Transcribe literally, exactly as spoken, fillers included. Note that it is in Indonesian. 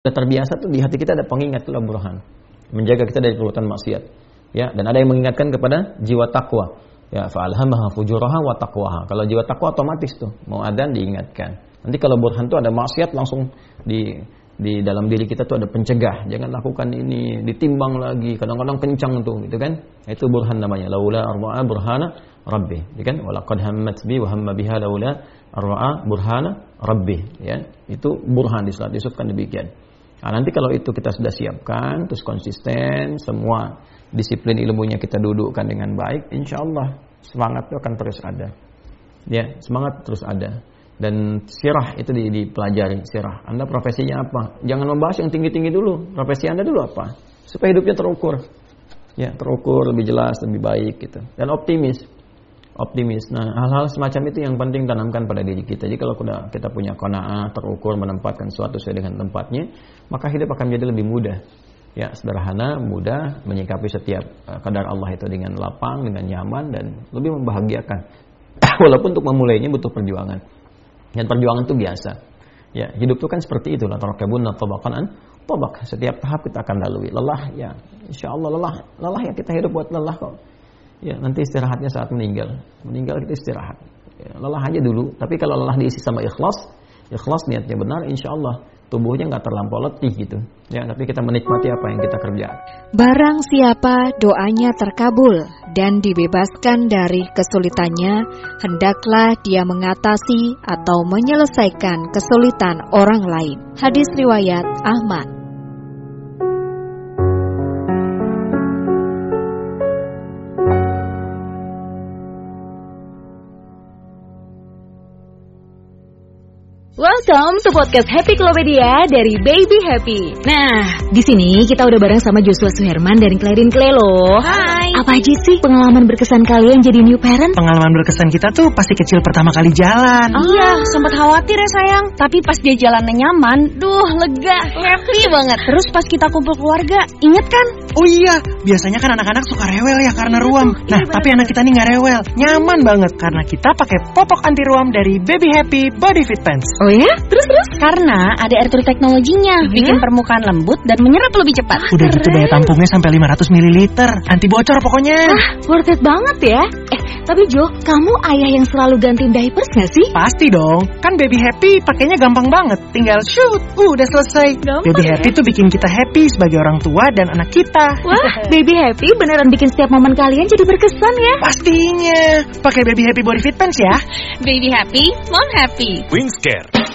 Sudah terbiasa tuh di hati kita ada pengingat, itulah burhan. Menjaga kita dari perbuatan maksiat. Ya, dan ada yang mengingatkan kepada jiwa takwa. Ya, fa'alhamaha fujuraha wa taqwaha. Kalau jiwa takwa otomatis tuh mau adzan diingatkan. Nanti kalau burhan tuh ada maksiat langsung di di dalam diri kita tuh ada pencegah. Jangan lakukan ini, ditimbang lagi. Kadang-kadang kencang tuh, gitu kan? Itu burhan namanya. Laula arba'a burhana rabbi, ya kan? Walaqad hammat bi wa hamma biha laula arba'a burhana rabbi, ya. Itu burhan di salat disebutkan demikian. Nah, nanti kalau itu kita sudah siapkan, terus konsisten, semua disiplin ilmunya kita dudukkan dengan baik, insya Allah semangat itu akan terus ada. Ya, semangat terus ada. Dan sirah itu dipelajari, sirah. Anda profesinya apa? Jangan membahas yang tinggi-tinggi dulu. Profesi Anda dulu apa? Supaya hidupnya terukur. Ya, terukur, lebih jelas, lebih baik gitu. Dan optimis. Optimis. Nah, hal-hal semacam itu yang penting tanamkan pada diri kita. Jadi kalau kita, kita punya qanaah, terukur, menempatkan sesuatu sesuai dengan tempatnya, maka hidup akan menjadi lebih mudah. Ya, sederhana, mudah, menyikapi setiap uh, kadar Allah itu dengan lapang, dengan nyaman, dan lebih membahagiakan. Walaupun untuk memulainya butuh perjuangan. Dan perjuangan itu biasa. Ya, hidup itu kan seperti itu. La tarakabunna tabaqan an tabaq. Setiap tahap kita akan lalui. Lelah, ya, insya Allah lelah. Lelah ya, kita hidup buat lelah kok. Ya, nanti istirahatnya saat meninggal. Meninggal kita istirahat. Ya, lelah aja dulu. Tapi kalau lelah diisi sama ikhlas, ikhlas niatnya benar, insya Allah tubuhnya nggak terlampau letih gitu. Ya, tapi kita menikmati apa yang kita kerjakan. Barang siapa doanya terkabul dan dibebaskan dari kesulitannya, hendaklah dia mengatasi atau menyelesaikan kesulitan orang lain. Hadis riwayat Ahmad. Welcome to podcast Happy Klopedia dari Baby Happy. Nah, di sini kita udah bareng sama Joshua Suherman dari Clarin Clay loh. Hai. Apa aja sih pengalaman berkesan kalian jadi new parent? Pengalaman berkesan kita tuh pasti kecil pertama kali jalan. Oh. Iya, sempat khawatir ya sayang. Tapi pas dia jalannya nyaman, duh lega, happy banget. Terus pas kita kumpul keluarga, inget kan? Oh iya, biasanya kan anak-anak suka rewel ya karena ruam. Nah, iya, tapi anak kita nih nggak rewel, nyaman banget karena kita pakai popok anti ruam dari Baby Happy Body Fit Pants. Oh ya? Terus-terus? Karena ada air turut teknologinya, bikin permukaan lembut dan menyerap lebih cepat. Udah gitu daya tampungnya sampai lima ratus mililiter, anti bocor pokoknya. Wah, worth it banget ya. Eh, tapi Jo, kamu ayah yang selalu gantiin diapers gak sih? Pasti dong, kan Baby Happy pakainya gampang banget. Tinggal shoot, uh, udah selesai. Gampang, Baby ya? Happy tuh bikin kita happy sebagai orang tua dan anak kita. Wah, Baby Happy beneran bikin setiap momen kalian jadi berkesan ya. Pastinya, pakai Baby Happy Body Fit Pants ya. Baby Happy, Mom Happy. Wingscare,